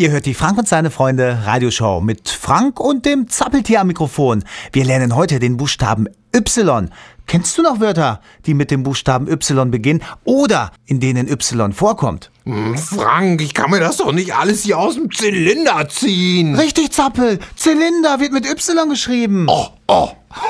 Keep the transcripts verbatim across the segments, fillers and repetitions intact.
Ihr hört die Frank und seine Freunde Radioshow mit Frank und dem Zappeltier am Mikrofon. Wir lernen heute den Buchstaben Y. Kennst du noch Wörter, die mit dem Buchstaben Y beginnen oder in denen Y vorkommt? Hm, Frank, ich kann mir das doch nicht alles hier aus dem Zylinder ziehen. Richtig, Zappel. Zylinder wird mit Y geschrieben. Oh, oh.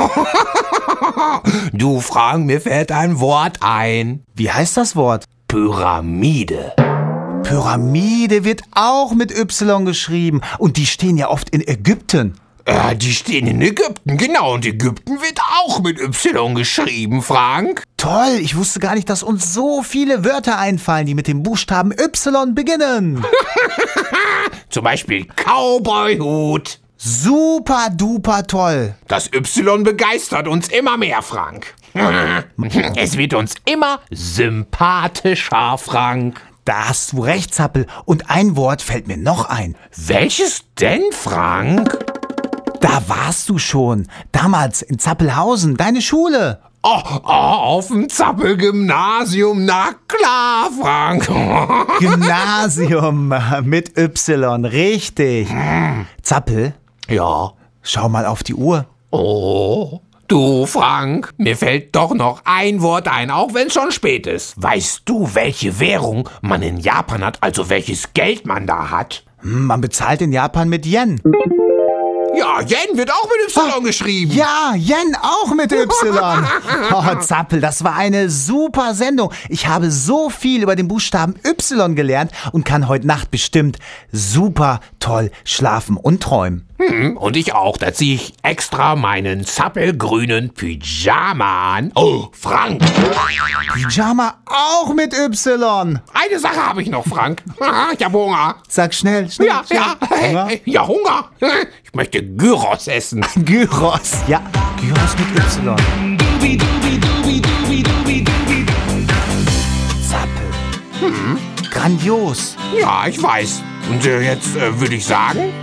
Du, Frank, mir fällt ein Wort ein. Wie heißt das Wort? Pyramide. Pyramide wird auch mit Y geschrieben. Und die stehen ja oft in Ägypten. Ja, die stehen in Ägypten, genau. Und Ägypten wird auch mit Y geschrieben, Frank. Toll, ich wusste gar nicht, dass uns so viele Wörter einfallen, die mit dem Buchstaben Y beginnen. Zum Beispiel Cowboyhut. Super duper toll. Das Y begeistert uns immer mehr, Frank. Es wird uns immer sympathischer, Frank. Da hast du recht, Zappel. Und ein Wort fällt mir noch ein. Welches denn, Frank? Da warst du schon. Damals in Zappelhausen, deine Schule. Oh, oh, auf dem Zappel-Gymnasium, na klar, Frank. Gymnasium mit Y, richtig. Zappel, Ja. schau mal auf die Uhr. Oh, du, Frank, mir fällt doch noch ein Wort ein, auch wenn es schon spät ist. Weißt du, welche Währung man in Japan hat, also welches Geld man da hat? Hm, man bezahlt in Japan mit Yen. Ja, Yen wird auch mit Y geschrieben. Ja, Yen auch mit Y. Oh, Zappel, das war eine super Sendung. Ich habe so viel über den Buchstaben Y gelernt und kann heute Nacht bestimmt super toll schlafen und träumen. Hm, und ich auch. Da ziehe ich extra meinen zappelgrünen Pyjama an. Oh, Frank. Pyjama auch mit Y. Eine Sache habe ich noch, Frank. Ich habe Hunger. Sag schnell, schnell, Ja, schnell. ja. Hunger? Ja, Hunger. Ich möchte Gyros essen. Gyros, ja, Gyros mit Y. Zappel. Grandios. Ja, ich weiß. Und äh, jetzt äh, würde ich sagen...